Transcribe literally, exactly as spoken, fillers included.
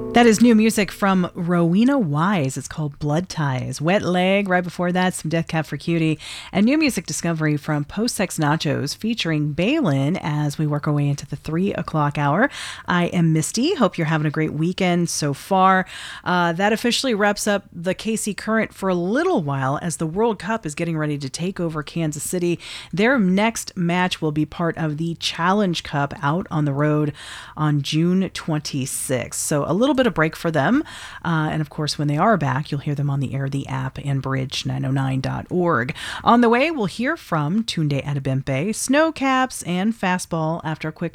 That is new music from Rowena Wise. It's called Blood Ties. Wet Leg, right before that, some Death Cab for Cutie. And new music discovery from Post Sex Nachos featuring Balin as we work our way into the three o'clock hour. I am Misty. Hope you're having a great weekend so far. Uh, that officially wraps up the K C Current for a little while as the World Cup is getting ready to take over Kansas City. Their next match will be part of the Challenge Cup out on the road on June twenty-sixth. So a little bit of break for them. Uh, and of course, when they are back, you'll hear them on the air, the app, and bridge nine oh nine dot org. On the way, we'll hear from Tunde Adebimpe, Snowcaps, and Fastball after a quick